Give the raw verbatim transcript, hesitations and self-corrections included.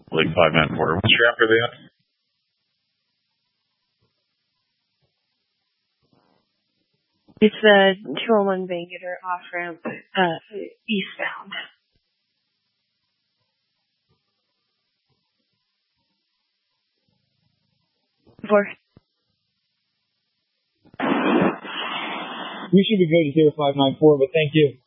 Like five nine four. What's your after that? It's the two oh one Bangerter off-ramp, uh, eastbound. Four. We should be good to zero five nine four, but thank you.